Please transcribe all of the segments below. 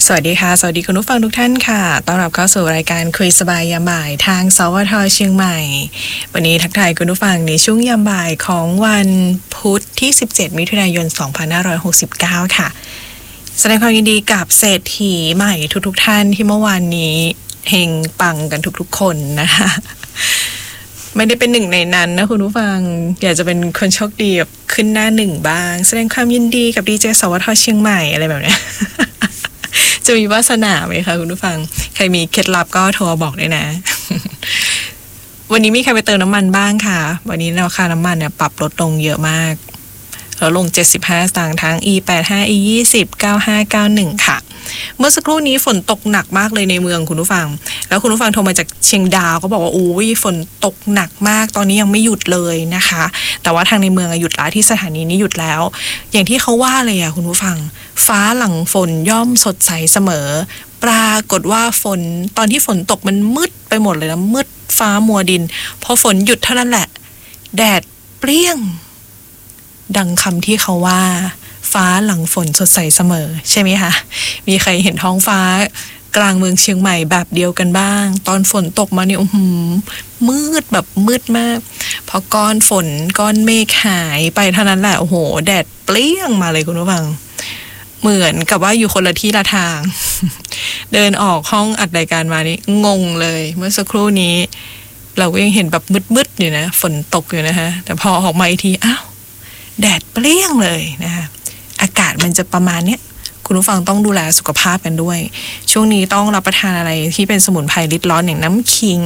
สวัสดีค่ะสวัสดีคุณผู้ฟังทุกท่านค่ะต้อนรับเข้าสู่รายการคุยสบายยามบ่ายทางสวทเชียงใหม่วันนี้ทักทายคุณผู้ฟังในช่วงยามบ่ายของวันพุธที่17มิถุนายน2569ค่ะแสดงความยินดีกับเศรษฐีใหม่ทุกท่านที่เมื่อวานนี้เฮงปังกันทุกๆคนนะคะไม่ได้เป็นหนึ่งในนั้นนะคุณผู้ฟังอยากจะเป็นคนโชคดีแบบขึ้นหน้าหนึ่งบ้างแสดงความยินดีกับดีเจสวทเชียงใหม่อะไรแบบนี้จะมีวาสนาไหมคะคุณผู้ฟังใครมีเคล็ดลับก็โทรบอกด้วยนะ วันนี้มีใครไปเติมน้ำมันบ้างค่ะวันนี้ราคาน้ำมันเนี่ยปรับลดลงเยอะมากลดลง75สตางค์ทั้ง E85 E20 9591ค่ะเมื่อสักครู่นี้ฝนตกหนักมากเลยในเมืองคุณผู้ฟังแล้วคุณผู้ฟังโทรมาจากเชียงดาวก็บอกว่าอุ้ยฝนตกหนักมากตอนนี้ยังไม่หยุดเลยนะคะแต่ว่าทางในเมืองหยุดแล้วที่สถานีนี้หยุดแล้วอย่างที่เขาว่าเลยอ่ะคุณผู้ฟังฟ้าหลังฝนย่อมสดใสเสมอปรากฏว่าฝนตอนที่ฝนตกมันมืดไปหมดเลยนะมืดฟ้ามัวดินพอฝนหยุดเท่านั้นแหละแดดเปรี้ยงดังคำที่เขาว่าฟ้าหลังฝนสดใสเสมอใช่ไหมคะมีใครเห็นท้องฟ้ากลางเมืองเชียงใหม่แบบเดียวกันบ้างตอนฝนตกมาเนี่ยมืดแบบมืดมากพอก้อนฝนก้อนเมฆหายไปเท่านั้นแหละโอ้โหแดดเปรี้ยงมาเลยคุณผู้ฟังเหมือนกับว่าอยู่คนละที่ละทาง เดินออกห้องอัดรายการมานี่งงเลยเมื่อสักครู่นี้เราก็ยังเห็นแบบมืดๆอยู่นะฝนตกอยู่นะคะแต่พอออกมาอีกทีอ้าวแดดเปรี้ยงเลยนะคะอากาศมันจะประมาณเนี้ยคุณผู้ฟังต้องดูแลสุขภาพกันด้วยช่วงนี้ต้องรับประทานอะไรที่เป็นสมุนไพรลิดร้อนอย่างน้ำขิง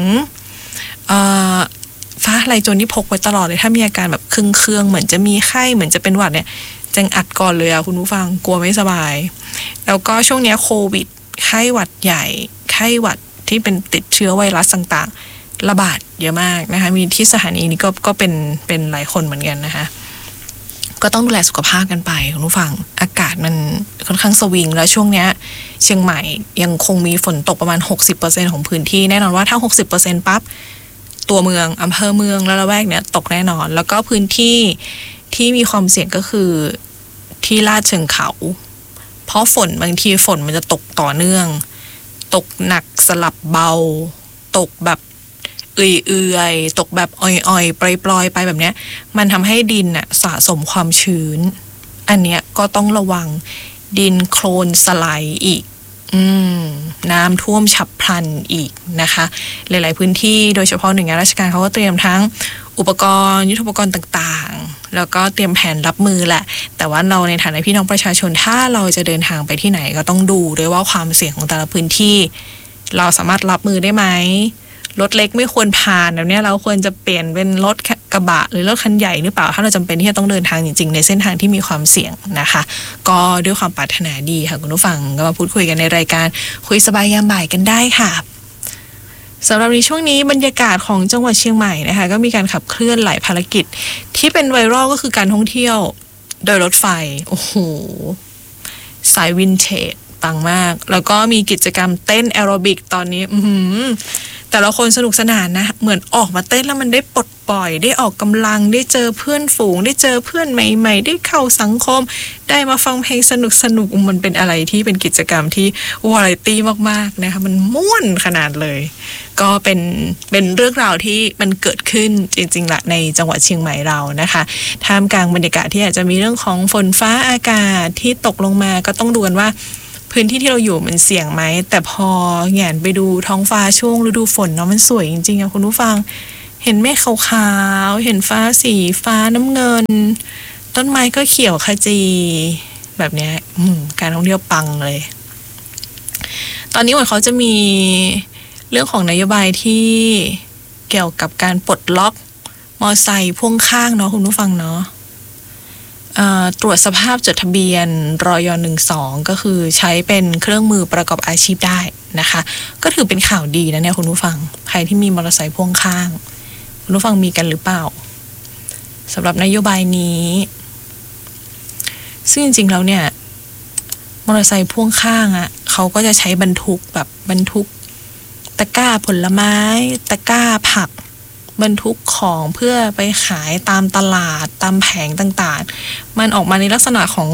ฟ้าทะลายโจรที่พกไว้ตลอดเลยถ้ามีอาการแบบเครื่องเหมือนจะมีไข้เหมือนจะเป็นหวัดเนี่ยจังอัดก่อนเลยอะคุณผู้ฟังกลัวไม่สบายแล้วก็ช่วงนี้โควิดไข้หวัดใหญ่ไข้หวัดที่เป็นติดเชื้อไวรัสต่างๆระบาดเยอะมากนะคะมีที่สถานีนี้ก็เป็นหลายคนเหมือนกันนะคะก็ต้องดูแลสุขภาพกันไปคุณผู้ฟังอากาศมันค่อนข้างสวิงแล้วช่วงนี้เชียงใหม่ยังคงมีฝนตกประมาณ 60% ของพื้นที่แน่นอนว่าถ้า 60% ปั๊บตัวเมืองอำเภอเมืองและละแวกเนี่ยตกแน่นอนแล้วก็พื้นที่ที่มีความเสี่ยงก็คือที่ลาดเชิงเขาเพราะฝนบางทีฝนมันจะตกต่อเนื่องตกหนักสลับเบาตกแบบเอื่อยๆตกแบบอ่อยๆปล่อยๆไปแบบเนี้ยมันทำให้ดินน่ะสะสมความชื้นอันเนี้ยก็ต้องระวังดินโคลนสไลด์อีกน้ำท่วมฉับพลันอีกนะคะหลายๆพื้นที่โดยเฉพาะหน่วยงานราชการเขาก็เตรียมทั้งอุปกรณ์ยุทโธปกรณ์ต่างๆแล้วก็เตรียมแผนรับมือแหละแต่ว่าเราในฐานะพี่น้องประชาชนถ้าเราจะเดินทางไปที่ไหนก็ต้องดูด้วยว่าความเสี่ยงของแต่ละพื้นที่เราสามารถรับมือได้ไหมรถเล็กไม่ควรผ่านแบบนี้เราควรจะเปลี่ยนเป็นรถกระบะหรือรถคันใหญ่หรือเปล่าถ้าเราจำเป็นที่จะต้องเดินทางจริงๆในเส้นทางที่มีความเสี่ยงนะคะก็ด้วยความปรารถนาดีค่ะคุณผู้ฟังก็มาพูดคุยกันในรายการคุยสบายยามบ่ายกันได้ค่ะสำหรับในช่วงนี้บรรยากาศของจังหวัดเชียงใหม่นะคะก็มีการขับเคลื่อนหลายภารกิจที่เป็นไวรัลก็คือการท่องเที่ยวโดยรถไฟโอ้โหสายวินเทจปังมากแล้วก็มีกิจกรรมเต้นแอโรบิกตอนนี้แต่ละคนสนุกสนานนะเหมือนออกมาเต้นแล้วมันได้ปลดปล่อยได้ออกกำลังได้เจอเพื่อนฝูงได้เจอเพื่อนใหม่ๆได้เข้าสังคมได้มาฟังเพลงสนุกมันเป็นอะไรที่เป็นกิจกรรมที่วาไรตี้มากๆนะคะมันม่วนขนาดเลยก็เป็นเรื่องราวที่มันเกิดขึ้นจริงๆละในจังหวัดเชียงใหม่เรานะคะท่ามกลางบรรยากาศที่อาจจะมีเรื่องของฝนฟ้าอากาศที่ตกลงมาก็ต้องดูกันว่าพื้นที่ที่เราอยู่มันเสี่ยงไหมแต่พอแหงนไปดูท้องฟ้าช่วงฤดูฝนเนาะมันสวยจริงๆอะคุณผู้ฟังเห็นเมฆขาวๆเห็นฟ้าสีฟ้าน้ำเงินต้นไม้ก็เขียวขจีแบบเนี้ยการท่องเที่ยวปังเลยตอนนี้เหมือนเขาจะมีเรื่องของนโยบายที่เกี่ยวกับการปลดล็อกมอไซค์พ่วงข้างเนาะคุณผู้ฟังเนาะตรวจสภาพจดทะเบียนรย.12ก็คือใช้เป็นเครื่องมือประกอบอาชีพได้นะคะก็ถือเป็นข่าวดีนะเนี่ยคุณผู้ฟังใครที่มีมอเตอร์ไซค์พ่วงข้างคุณผู้ฟังมีกันหรือเปล่าสำหรับนโยบายนี้ซึ่งจริงๆแล้วเนี่ยมอเตอร์ไซค์พ่วงข้างอ่ะเขาก็จะใช้บรรทุกแบบบรรทุกตะกร้าผลไม้ตะกร้าผักบรรทุกของเพื่อไปขายตามตลาดตามแผงต่างๆมันออกมาในลักษณะของ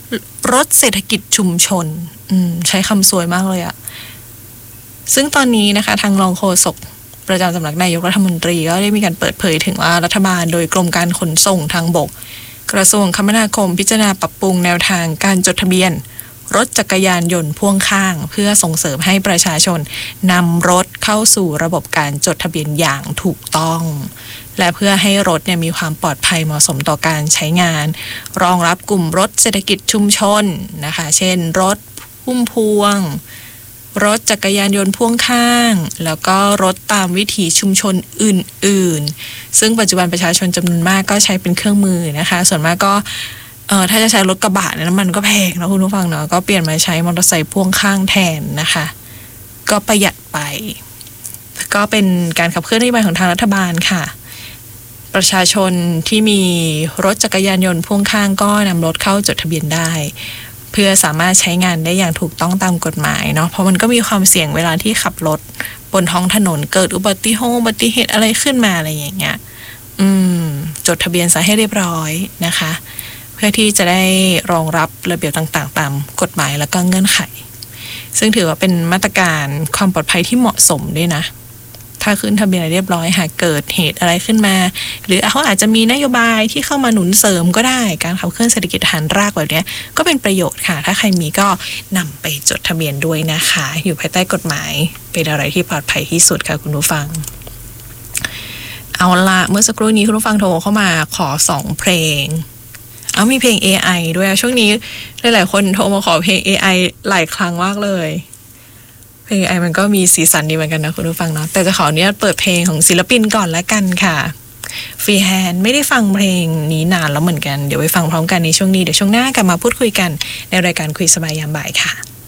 รถเศรษฐกิจชุมชนใช้คำสวยมากเลยอะซึ่งตอนนี้นะคะทางรองโฆษกประจำสำนักนายกรัฐมนตรีก็ได้มีการเปิดเผยถึงว่ารัฐบาลโดยกรมการขนส่งทางบกกระทรวงคมนาคมพิจารณาปรับปรุงแนวทางการจดทะเบียนรถจักรยานยนต์พ่วงข้างเพื่อส่งเสริมให้ประชาชนนำรถเข้าสู่ระบบการจดทะเบียนอย่างถูกต้องและเพื่อให้รถเนี่ยมีความปลอดภัยเหมาะสมต่อการใช้งานรองรับกลุ่มรถเศรษฐกิจชุมชนนะคะเช่นรถพุ่มพวงรถจักรยานยนต์พ่วงข้างแล้วก็รถตามวิถีชุมชนอื่นๆซึ่งปัจจุบันประชาชนจำนวนมากก็ใช้เป็นเครื่องมือนะคะส่วนมากก็ถ้าจะใช้รถกระบะเนี่ยน้ำมันก็แพงนะคุณผู้ฟังเนาะก็เปลี่ยนมาใช้มอเตอร์ไซค์พ่วงข้างแทนนะคะก็ประหยัดไปก็เป็นการขับเคลื่อนนโยบายของทางรัฐบาลค่ะประชาชนที่มีรถจักรยานยนต์พ่วงข้างก็นำรถเข้าจดทะเบียนได้เพื่อสามารถใช้งานได้อย่างถูกต้องตามกฎหมายเนาะเพราะมันก็มีความเสี่ยงเวลาที่ขับรถบนท้องถนนเกิดอุบัติเหตุอะไรขึ้นมาอะไรอย่างเงี้ยจดทะเบียนซะให้เรียบร้อยนะคะเพื่อที่จะได้รองรับระเบียบต่างๆตามกฎหมายแล้วก็เงื่อนไขซึ่งถือว่าเป็นมาตรการความปลอดภัยที่เหมาะสมด้วยนะถ้าขึ้นทะเบียนเรียบร้อยหากเกิดเหตุอะไรขึ้นมาหรือเขาอาจจะมีนโยบายที่เข้ามาหนุนเสริมก็ได้การขับเคลื่อนเศรษฐกิจฐานรากแบบนี้ก็เป็นประโยชน์ค่ะถ้าใครมีก็นำไปจดทะเบียนด้วยนะคะอยู่ภายใต้กฎหมายเป็นอะไรที่ปลอดภัยที่สุดค่ะคุณผู้ฟังเอาละเมื่อสักครู่นี้คุณผู้ฟังโทรเข้ามาขอ2เพลงมีเพลง AI ด้วยช่วงนี้หลายๆคนโทรมาขอเพลง AI หลายครั้งมากเลยเพลง AI มันก็มีสีสันดีเหมือนกันนะคุณผู้ฟังเนาะแต่จะขอเนี่ยเปิดเพลงของศิลปินก่อนละกันค่ะฟรีแฮนด์ไม่ได้ฟังเพลงนี้นานแล้วเหมือนกันเดี๋ยวไปฟังพร้อมกันในช่วงนี้เดี๋ยวช่วงหน้ากลับมาพูดคุยกันในรายการคุยสบายยามบ่ายค่ะ